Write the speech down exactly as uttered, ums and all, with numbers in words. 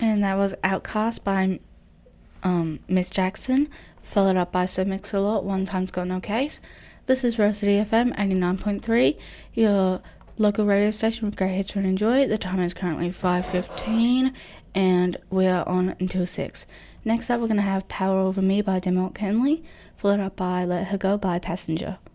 And that was Outcast by um, Miss Jackson, followed up by Sir Mix-a-Lot, One Time's Got No Case. This is Rosity F M eighty-nine point three, your local radio station with great hits to enjoy. The time is currently five fifteen, and we are on until six. Next up, we're going to have Power Over Me by Demo Kenley, followed up by Let Her Go by Passenger.